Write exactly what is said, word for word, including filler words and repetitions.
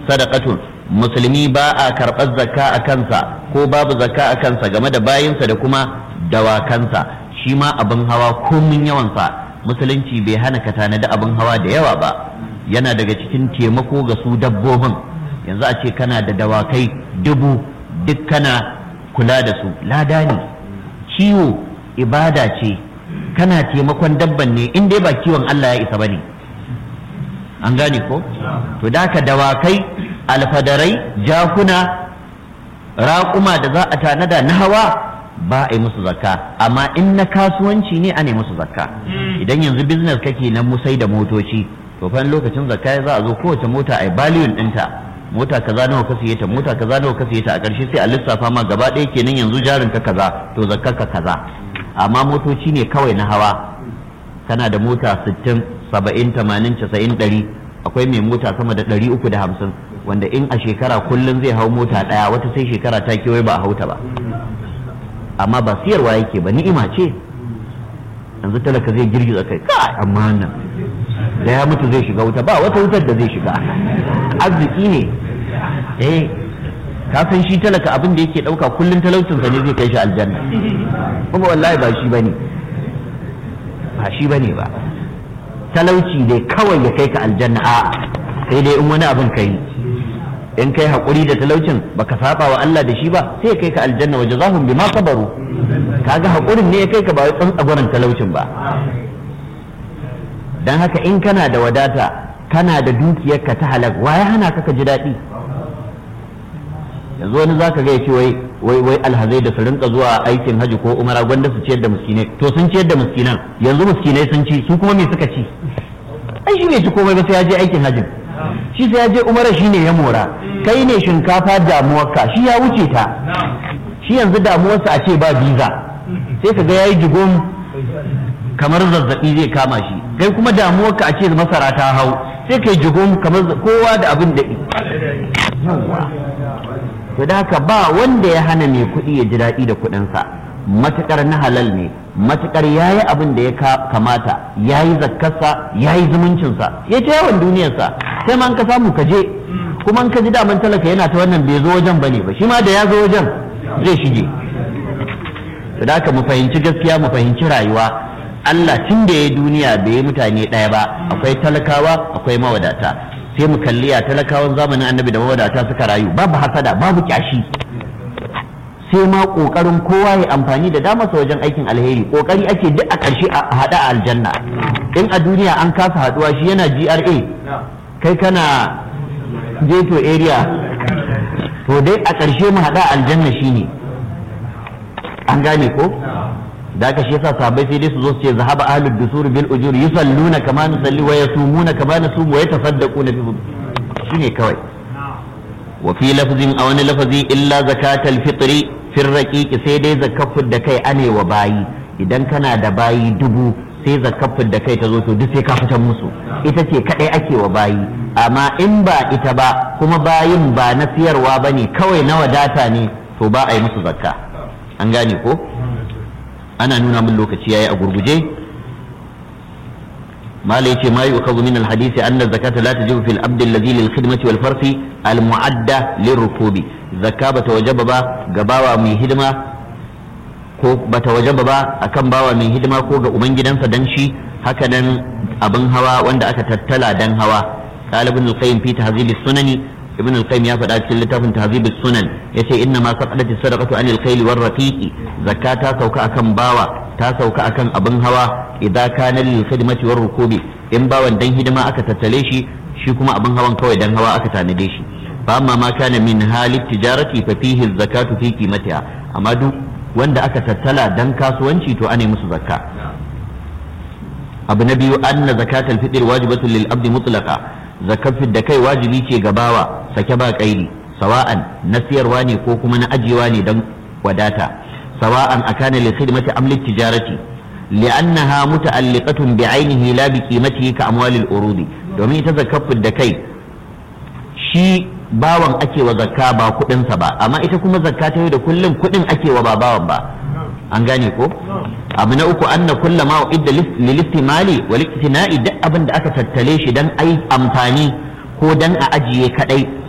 sadaqatun musulmi ba a karɓar zakka a kansa ko babu zakka a kansa game da bayinsa da kuma dawakansa. Shi ma abin hawa komin yawansa musulunci bai hana ka tanadi abin hawa da yawa ba, yana daga cikin taimako ga su dabbobin. Yanzu a ce kana da dawakai dubu duk kana kula da su, lada ne. Kiwo ibada ce, kana taimakon dabban ne in dai ba kiwon Allah ya isa bane. An gane ko? To da ka dawakai, alfadarai, jakuna, raƙuma da za a tanada na hawa ba a yi musu zakka, amma in na kasuwanci ne ana musu zakka. Idan yanzu business kake na musai da motoci, to fa lokacin zakka za a zo kowace mota a yi baliyun ɗinta, mota kaza nawa ka siye ta, mota kaza nawa ka siye ta, a ƙarshe sai a lissafa ma gaba ɗaya kenan yanzu jarin ka kaza, to zakkar ka kaza. Amma motoci ne kawai na hawa, kana da mota sittin, saba'in, tamanin, casa'in, ɗari, akwai mai mota sama da ɗari uku da hamsin, wanda in a shekara kullum zai hau mota ɗaya, wata sai shekara ta kewaye ba a hauta ba. Amma ba siyarwa yake ba, ni'ima ce. Yanzu talaka zai girgiza kai, kai amma nan da ya mutu zai shiga wuta, ba wata wutar da zai shiga, arziki ne. Eh ka san shi talaka abin da yake ɗauka kullum talaucinsa ne zai kai shi aljanna, kuma wallahi ba shi bane ba shi bane ba talauci dai kawai ya kai ka aljanna, a sai dai in wani abin kai in kai haƙuri da talaucin baka saba wa Allah da shi ba sai ya kai ka aljanna, wa jazahum bima sabaru. Kaga haƙurin ne ya kai ka ba wai tsantsagoran talaucin ba. Dan haka in kana da wadata, kana da dukiyarka ta halak, wa ya hana ka ka ji daɗi? Yanzu wani zaka ga ya ce wai wai wai alhazai da su rinka zuwa aikin haji ko umara gwanda su ciyar da miskinai, to sun ciyar da miskinan, yanzu miskinai sun ci, su kuma me suka ci? Ai shi ne ci komai ba sai ya je aikin hajin, shi sai ya je umara shi ne ya mora. Kai ne shinkafa damuwarka, shi ya wuce ta. Shi yanzu damuwarsa a ce ba biza, sai ka ga yayi jigom kamar zazzabi zai kama shi. Kai kuma damuwarka a ce masara ta hau, sai kai jigom kamar kowa da abin da to da haka ba wanda ya hana mai kuɗi ya ji daɗi da kuɗinsa, matuƙar na halal ne, matuƙar ya yi abin da ya kamata, ya yi zakkarsa, ya yi zumuncinsa, ya ta yawan duniyarsa, sai ma ka samu ka je, kuma ka ji daman talaka yana ta wannan bai zo wajen bane ba, shi ma da ya zo wajen zai shige. To da haka mu fahimci gaskiya, mu fahimci rayuwa. Allah tun da ya yi duniya bai yi mutane ɗaya ba, akwai talakawa, akwai mawadata. Sai mu kalli ya talakawan zamanin annabi da mawadata suka rayu, babu hasada, babu kyashi, sai ma kokarin kowa ya amfani da damarsa wajen aikin alheri. Kokari ake duk a ƙarshe a hada a aljanna. In a duniya an kasa haduwa, shi yana G R A kai kana ghetto area, to dai a ƙarshe mu hada aljanna shine. An gane ko? da haka shi yasa sahabbai sai dai su zo su ce zahaba ahlud dusur bil ujur yusalluna kama nusalli wa yasumuna kama nasum wa yatasaddaquna bi shine kawai. wa fi lafzin aw wani lafazi illa zakatal fitri fi raqiqi, sai dai zakafud da kai ane wa bayi. idan kana da bayi dubu sai zakafud da kai ta zo to duk sai ka fitar musu, ita ce kadai ake wa bayi. amma in ba ita ba kuma bayin ba na siyarwa bane kawai na wadata ne, to ba a yi musu zakka. an gane ko? ana nuna min lokaci yayi a gurguje. malai ce ma yu'khadhu min al-hadisi anna zakata la tajibu fil abd alladhi lil khidmati wal farsi al mu'adda lirrukubi. zakka bata wajaba ba ga bawa mai hidima ko bata wajaba ba akan bawa mai hidima ko ga ubangidansa dan shi, haka nan abin hawa wanda aka tattala dan hawa. qala ibn al-qayyim fi tahzib as-sunani, ibn al-qayyim ya faɗa cikin littafin tahzib as-sunan yace inna ma saqadat as-sadaqatu anil khayli war raqiqi, zakka ta sauka akan bawa, ta sauka akan abin hawa idan kana lil khidmati war rukubi, in bawan dan hidima aka tattale shi, shi kuma abin hawan kawai dan hawa aka tanade shi. fa amma ma kana min halit tijarati fa fihi az-zakatu fi qimatiha, amma duk wanda aka tattala dan kasuwanci to ane musu zakka. abu na biyu anna zakatul fitr wajibatun lil abdi mutlaqa, zakat da kai wajibi ce ga bawa sake ba kaidi, sawa'an na siyarwa ne ko kuma na ajiyewa ne dan wadata, sawa'an akana li khidmati am lit tijarati, li'annaha muta'alliqatun bi'ainihi la bi qimatihi ka amwalil urudi. domin ita zakat da kai shi bawan ake wa zakka ba kudin sa ba, amma ita kuma zakka ta yau da kullum kudin ake wa ba bawan ba. an gane ko? abu na uku anna kulla ma uidda lil istimali wal iktina'i, duk abin da aka tattale shi dan ai amfani ko dan a ajiye kadai